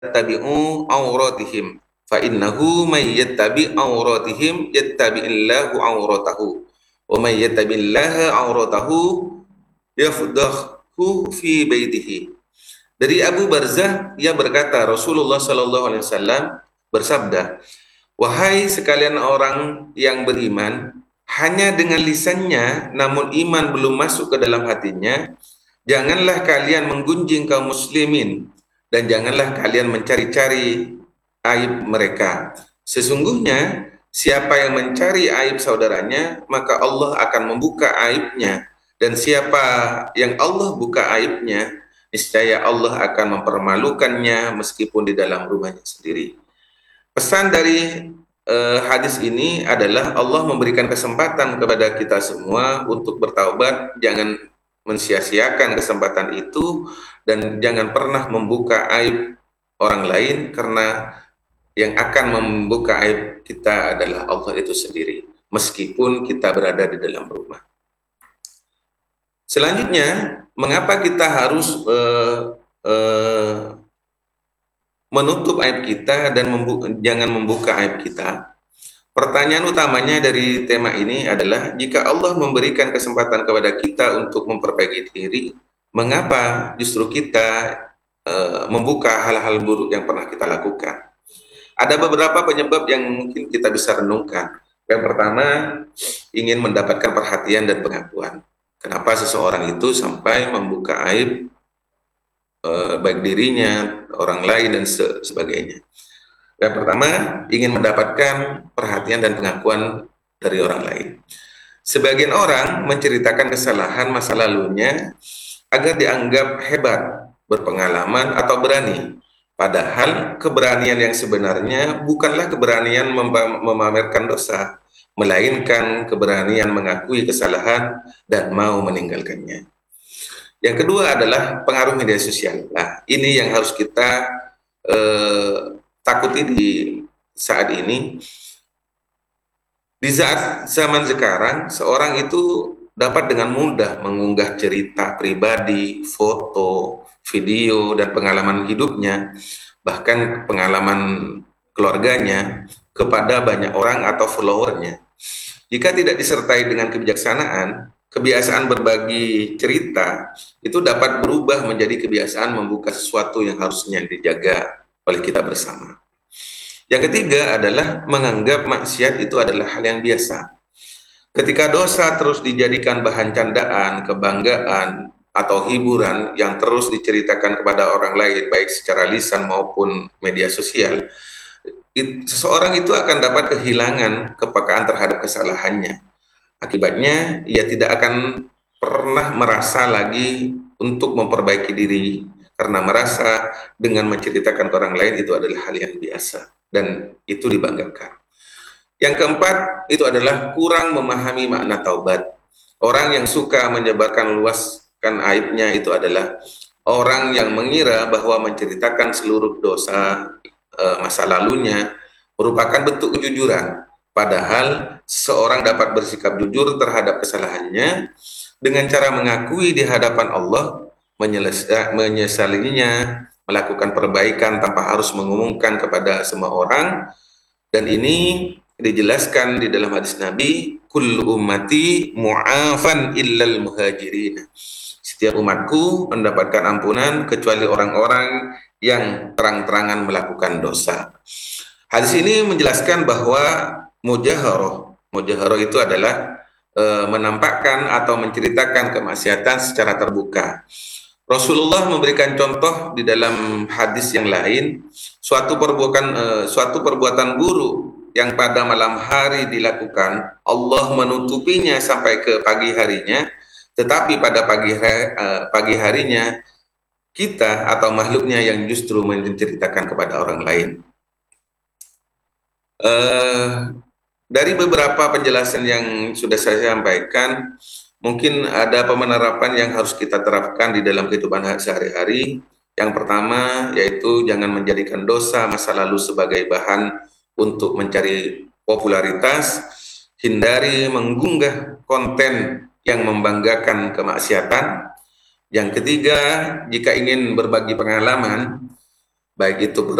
tabi'u auratihim fa innahu may yattabi auratihim yattabi'illahu auratahu wa may yattabi'illaha auratahu yafdahu fi baitihi. Dari Abu Barzah, ia berkata, Rasulullah Shallallahu Alaihi Wasallam bersabda, wahai sekalian orang yang beriman, hanya dengan lisannya, namun iman belum masuk ke dalam hatinya, janganlah kalian menggunjing kaum muslimin, dan janganlah kalian mencari-cari aib mereka. Sesungguhnya, siapa yang mencari aib saudaranya, maka Allah akan membuka aibnya. Dan siapa yang Allah buka aibnya, niscaya Allah akan mempermalukannya meskipun di dalam rumahnya sendiri. Pesan dari hadis ini adalah Allah memberikan kesempatan kepada kita semua untuk bertaubat, jangan mensia-siakan kesempatan itu, dan jangan pernah membuka aib orang lain, karena yang akan membuka aib kita adalah Allah itu sendiri, meskipun kita berada di dalam rumah. Selanjutnya, mengapa kita harus menutup aib kita dan jangan membuka aib kita? Pertanyaan utamanya dari tema ini adalah, jika Allah memberikan kesempatan kepada kita untuk memperbaiki diri, mengapa justru kita membuka hal-hal buruk yang pernah kita lakukan? Ada beberapa penyebab yang mungkin kita bisa renungkan. Yang pertama, ingin mendapatkan perhatian dan pengakuan. Kenapa seseorang itu sampai membuka aib baik dirinya, orang lain, dan sebagainya. Yang pertama, ingin mendapatkan perhatian dan pengakuan dari orang lain. Sebagian orang menceritakan kesalahan masa lalunya agar dianggap hebat, berpengalaman, atau berani. Padahal keberanian yang sebenarnya bukanlah keberanian memamerkan dosa, melainkan keberanian mengakui kesalahan dan mau meninggalkannya. Yang kedua adalah pengaruh media sosial. Nah, ini yang harus kita takuti di saat ini. Di saat zaman sekarang, seorang itu dapat dengan mudah mengunggah cerita pribadi, foto, video, dan pengalaman hidupnya, bahkan pengalaman keluarganya, kepada banyak orang atau followernya. Jika tidak disertai dengan kebijaksanaan, kebiasaan berbagi cerita itu dapat berubah menjadi kebiasaan membuka sesuatu yang harusnya dijaga oleh kita bersama. Yang ketiga adalah menganggap maksiat itu adalah hal yang biasa. Ketika dosa terus dijadikan bahan candaan, kebanggaan, atau hiburan yang terus diceritakan kepada orang lain, baik secara lisan maupun media sosial, seseorang itu akan dapat kehilangan kepekaan terhadap kesalahannya. Akibatnya, ia tidak akan pernah merasa lagi untuk memperbaiki diri, karena merasa dengan menceritakan ke orang lain itu adalah hal yang biasa, dan itu dibanggakan. Yang keempat, itu adalah kurang memahami makna taubat. Orang yang suka menyebarkan luaskan aibnya itu adalah orang yang mengira bahwa menceritakan seluruh dosa masa lalunya merupakan bentuk kejujuran. Padahal seorang dapat bersikap jujur terhadap kesalahannya dengan cara mengakui di hadapan Allah, menyesalinya, melakukan perbaikan tanpa harus mengumumkan kepada semua orang. Dan ini dijelaskan di dalam hadis Nabi, kullu ummati mu'afan illal muhajirin. Setiap umatku mendapatkan ampunan kecuali orang-orang yang terang-terangan melakukan dosa. Hadis ini menjelaskan bahwa mujaharoh itu adalah menampakkan atau menceritakan kemaksiatan secara terbuka. Rasulullah memberikan contoh di dalam hadis yang lain, suatu perbuatan buruk yang pada malam hari dilakukan, Allah menutupinya sampai ke pagi harinya, tetapi pada pagi harinya kita atau makhluknya yang justru menceritakan kepada orang lain. Dari beberapa penjelasan yang sudah saya sampaikan, mungkin ada penerapan yang harus kita terapkan di dalam kehidupan sehari-hari. Yang pertama yaitu jangan menjadikan dosa masa lalu sebagai bahan untuk mencari popularitas. Hindari mengunggah konten yang membanggakan kemaksiatan. Yang ketiga, jika ingin berbagi pengalaman, baik itu